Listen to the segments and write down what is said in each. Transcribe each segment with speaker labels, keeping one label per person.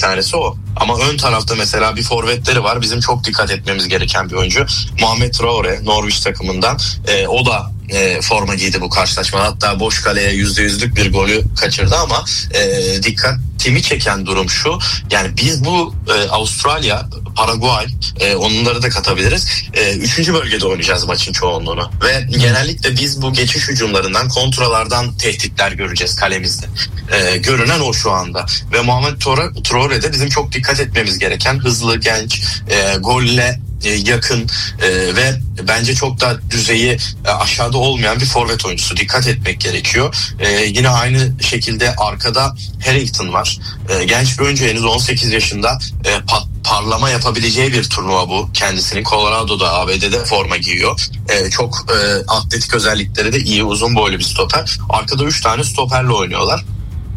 Speaker 1: tanesi o. Ama ön tarafta mesela bir forvetleri var. Bizim çok dikkat etmemiz gereken bir oyuncu. Muhammed Traore, Norwich takımından. O da forma giydi bu karşılaşmada. Hatta boş kaleye %100'lük bir golü kaçırdı ama dikkatimi çeken durum şu. Yani biz bu Avustralya, Paraguay, onları da katabiliriz. 3. bölgede oynayacağız maçın çoğunluğunu. Ve genellikle biz bu geçiş hücumlarından, kontralardan tehditler göreceğiz kalemizde. Görünen o şu anda. Ve Muhammed Traore de bizim çok dikkat etmemiz gereken hızlı, genç, golle yakın ve bence çok da düzeyi aşağıda olmayan bir forvet oyuncusu. Dikkat etmek gerekiyor. Yine aynı şekilde arkada Harrington var. Genç bir oyuncu, henüz 18 yaşında, parlama yapabileceği bir turnuva bu. Kendisini Colorado'da, ABD'de forma giyiyor. Çok atletik özellikleri de iyi, uzun boylu bir stoper. Arkada 3 tane stoperle oynuyorlar.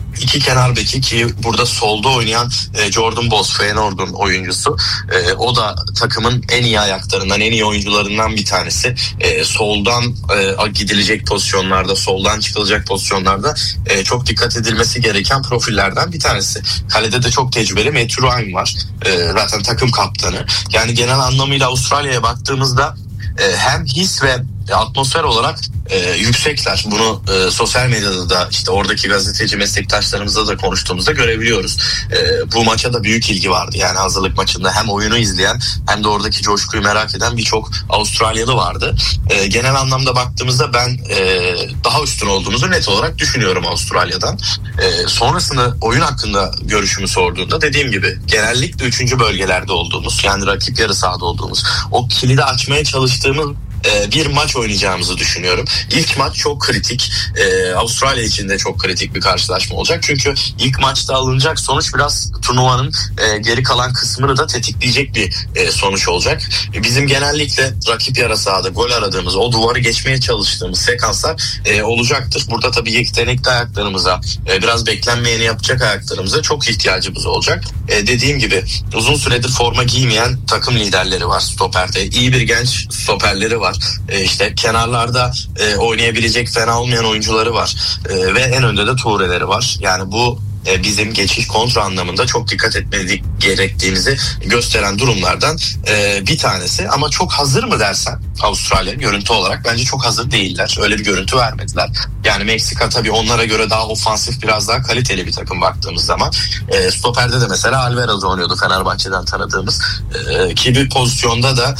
Speaker 1: 2 kenar beki ki burada solda oynayan Jordan Bosz, Feyenoord'un oyuncusu. O da takımın en iyi ayaklarından, en iyi oyuncularından bir tanesi. Soldan gidilecek pozisyonlarda, soldan çıkılacak pozisyonlarda çok dikkat edilmesi gereken profillerden bir tanesi. Kalede de çok tecrübeli Matthew Ryan var. Zaten takım kaptanı. Yani genel anlamıyla Avustralya'ya baktığımızda hem his ve atmosfer olarak yüksekler. Bunu sosyal medyada da, işte oradaki gazeteci meslektaşlarımızla da konuştuğumuzda görebiliyoruz. Bu maça da büyük ilgi vardı. Yani hazırlık maçında hem oyunu izleyen hem de oradaki coşkuyu merak eden birçok Avustralyalı vardı. Genel anlamda baktığımızda ben daha üstün olduğumuzu net olarak düşünüyorum Avustralya'dan. Sonrasında oyun hakkında görüşümü sorduğunda dediğim gibi genellikle 3. bölgelerde olduğumuz, yani rakip yarı sahada olduğumuz, o kilidi açmaya çalıştığımız bir maç oynayacağımızı düşünüyorum. İlk maç çok kritik. Avustralya için de çok kritik bir karşılaşma olacak. Çünkü ilk maçta alınacak sonuç biraz turnuvanın geri kalan kısmını da tetikleyecek bir sonuç olacak. Bizim genellikle rakip yarı sahada gol aradığımız, o duvarı geçmeye çalıştığımız sekanslar olacaktır. Burada tabii yetenekli ayaklarımıza, biraz beklenmeyeni yapacak ayaklarımıza çok ihtiyacımız olacak. Dediğim gibi uzun süredir forma giymeyen takım liderleri var stoperde. İyi bir genç stoperleri var. İşte kenarlarda oynayabilecek fena olmayan oyuncuları var. Ve en önde de Toure'leri var. Yani bu bizim geçiş kontra anlamında çok dikkat etmedik gerektiğimizi gösteren durumlardan bir tanesi. Ama çok hazır mı dersen Avustralya görüntü olarak bence çok hazır değiller. Öyle bir görüntü vermediler. Yani Meksika tabii onlara göre daha ofansif, biraz daha kaliteli bir takım baktığımız zaman. Stoperde de mesela Alvarez oynuyordu, Fenerbahçe'den tanıdığımız. Ki bir pozisyonda da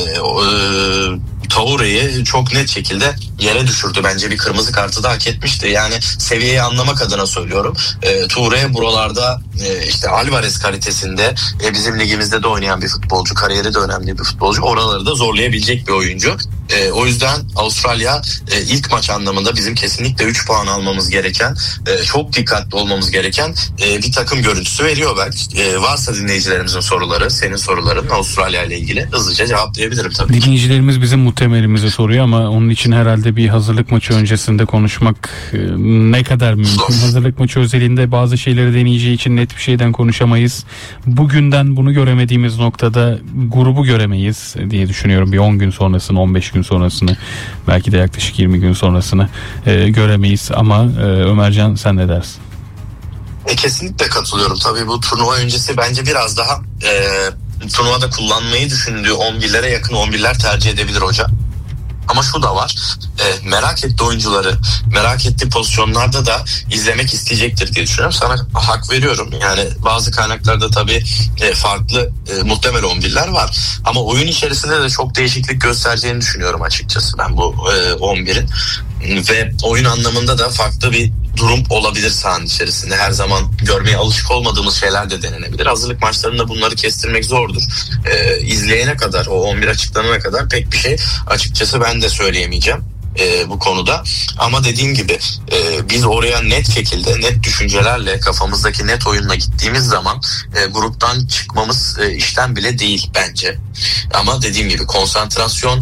Speaker 1: Toure'yi çok net şekilde yere düşürdü. Bence bir kırmızı kartı da hak etmişti. Yani seviyeyi anlamak adına söylüyorum. Toure buralarda işte Alvarez kalitesinde bizim ligimizde de oynayan bir futbolcu, kariyeri de önemli bir futbolcu. Oraları da zorlayabilecek bir oyuncu. O yüzden Avustralya ilk maç anlamında bizim kesinlikle 3 puan almamız gereken, çok dikkatli olmamız gereken bir takım görüntüsü veriyor belki. Varsa dinleyicilerimizin soruları, senin soruların Avustralya ile ilgili hızlıca cevaplayabilirim tabii.
Speaker 2: Dinleyicilerimiz bizim muhtemelimizi soruyor ama onun için herhalde bir hazırlık maçı öncesinde konuşmak ne kadar mümkün? Hazırlık maçı özelinde bazı şeyleri deneyeceği için net bir şeyden konuşamayız. Bugünden bunu göremediğimiz noktada grubu göremeyiz diye düşünüyorum. Bir 10 gün sonrasını, 15 gün sonrasını, belki de yaklaşık 20 gün sonrasını göremeyiz. Ama Ömercan, sen ne dersin?
Speaker 1: Kesinlikle katılıyorum. Tabii bu turnuva öncesi bence biraz daha turnuvada kullanmayı düşündüğü 11'lere yakın 11'ler tercih edebilir hoca. Ama şu da var, merak ettiği oyuncuları, merak ettiği pozisyonlarda da izlemek isteyecektir diye düşünüyorum. Sana hak veriyorum. Yani bazı kaynaklarda tabii farklı muhtemel 11'ler var. Ama oyun içerisinde de çok değişiklik göstereceğini düşünüyorum açıkçası ben bu 11'in. Ve oyun anlamında da farklı bir durum olabilir sahanın içerisinde. Her zaman görmeye alışık olmadığımız şeyler de denenebilir. Hazırlık maçlarında bunları kestirmek zordur. İzleyene kadar, o 11 açıklanana kadar pek bir şey açıkçası ben de söyleyemeyeceğim bu konuda. Ama dediğim gibi biz oraya net şekilde, net düşüncelerle, kafamızdaki net oyunla gittiğimiz zaman gruptan çıkmamız işten bile değil bence. Ama dediğim gibi konsantrasyon,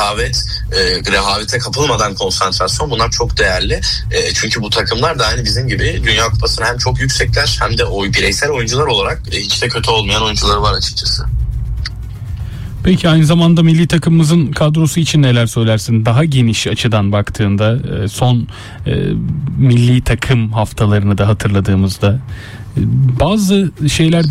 Speaker 1: rehavete kapılmadan konsantrasyon, bunlar çok değerli. Çünkü bu takımlar da aynı bizim gibi Dünya Kupası'na hem çok yüksekler hem de bireysel oyuncular olarak hiç de kötü olmayan oyuncuları var açıkçası.
Speaker 2: Peki aynı zamanda milli takımımızın kadrosu için neler söylersin? Daha geniş açıdan baktığında son milli takım haftalarını da hatırladığımızda bazı şeyler